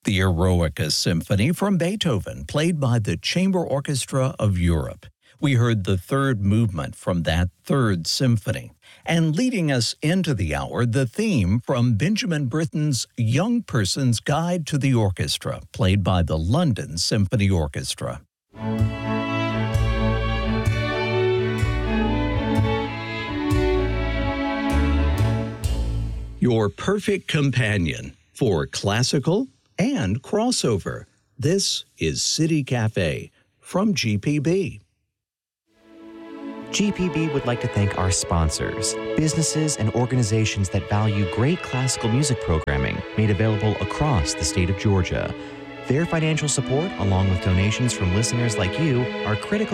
The Eroica Symphony from Beethoven, played by the Chamber Orchestra of Europe. We heard the third movement from that third symphony. And leading us into the hour, the theme from Benjamin Britten's Young Person's Guide to the Orchestra, played by the London Symphony Orchestra. Your perfect companion for classical and crossover. This is City Cafe from GPB. GPB would like to thank our sponsors, businesses and organizations that value great classical music programming made available across the state of Georgia. Their financial support, along with donations from listeners like you, are critical